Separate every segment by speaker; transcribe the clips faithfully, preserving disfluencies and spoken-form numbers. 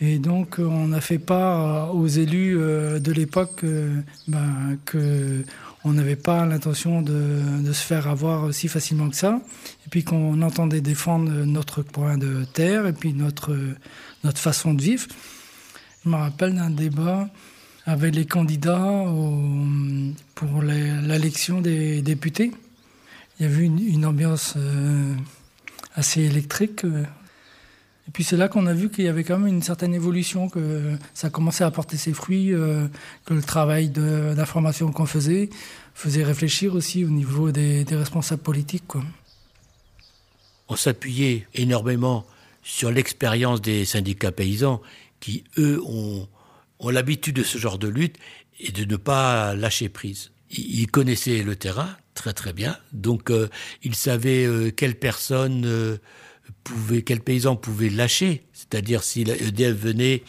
Speaker 1: Et donc, on a fait part aux élus de l'époque euh, ben, qu'on n'avait pas l'intention de, de se faire avoir aussi facilement que ça. Et puis qu'on entendait défendre notre point de terre et puis notre, notre façon de vivre. Je me rappelle d'un débat avec les candidats au, pour les, l'élection des députés. Il y avait une, une ambiance euh, assez électrique. Et puis c'est là qu'on a vu qu'il y avait quand même une certaine évolution, que ça commençait à porter ses fruits, euh, que le travail de, d'information qu'on faisait faisait réfléchir aussi au niveau des, des responsables politiques, quoi.
Speaker 2: On s'appuyait énormément sur l'expérience des syndicats paysans qui, eux, ont, ont l'habitude de ce genre de lutte et de ne pas lâcher prise. Ils connaissaient le terrain très très bien, donc euh, ils savaient euh, quelle personne euh, pouvait, quel paysan pouvait lâcher, c'est-à-dire si l'E D F venait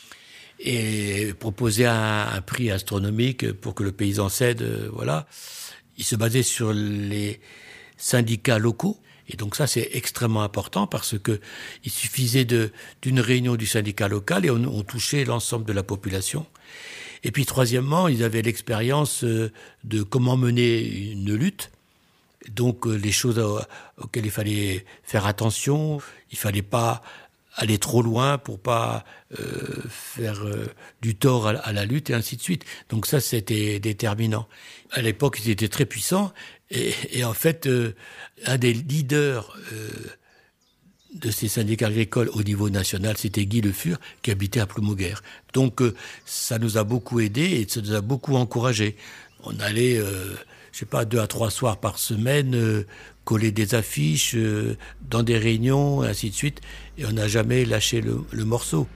Speaker 2: et proposait un, un prix astronomique pour que le paysan cède, euh, voilà. Ils se basaient sur les syndicats locaux. Et donc ça, c'est extrêmement important parce que il suffisait de, d'une réunion du syndicat local et on, on touchait l'ensemble de la population. Et puis troisièmement, ils avaient l'expérience de comment mener une lutte. Donc les choses auxquelles il fallait faire attention, il fallait pas aller trop loin pour pas euh, faire euh, du tort à, à la lutte et ainsi de suite. Donc ça, c'était déterminant. À l'époque, ils étaient très puissants et, et en fait, euh, un des leaders euh, de ces syndicats agricoles au niveau national, c'était Guy Le Fur, qui habitait à Ploumauguère. Donc euh, ça nous a beaucoup aidés et ça nous a beaucoup encouragés. On allait, euh, je sais pas, deux à trois soirs par semaine, euh, coller des affiches euh, dans des réunions, et ainsi de suite. Et on n'a jamais lâché le, le morceau.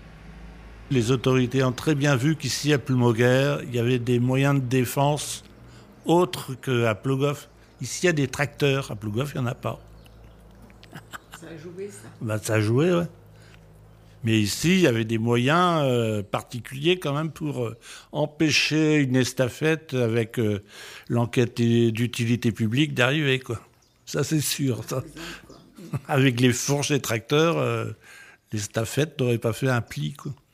Speaker 3: Les autorités ont très bien vu qu'ici, à Ploumauguère, il y avait des moyens de défense autres qu'à Plogoff. Ici, il y a des tracteurs. À Plogoff, il n'y en a pas.
Speaker 4: Ça a joué, ça.
Speaker 3: Ben, ça a joué, ouais. Mais ici, il y avait des moyens euh, particuliers quand même pour euh, empêcher une estafette avec euh, l'enquête d'utilité publique d'arriver, quoi. Ça, c'est sûr, ça. Avec les fourches et tracteurs, euh, l'estafette n'aurait pas fait un pli, quoi.